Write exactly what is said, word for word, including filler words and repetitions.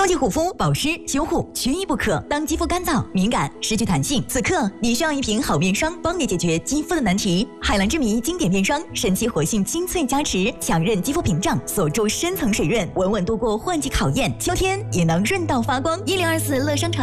超级护肤、保湿、修护缺一不可。当肌肤干燥、敏感、失去弹性，此刻你需要一瓶好面霜，帮你解决肌肤的难题。海蓝之谜经典面霜，神奇活性精粹加持，强韧肌肤屏障，锁住深层水润，稳稳度过换季考验，秋天也能润到发光。一零二四乐商场。